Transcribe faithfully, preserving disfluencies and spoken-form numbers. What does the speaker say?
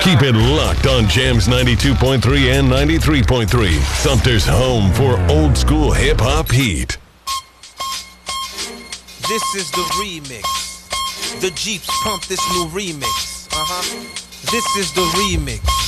Keep it locked on Jams ninety-two point three and ninety-three point three. Sumter's home for old school hip hop heat. This is the remix. The Jeeps pump this new remix. Uh-huh. This is the remix.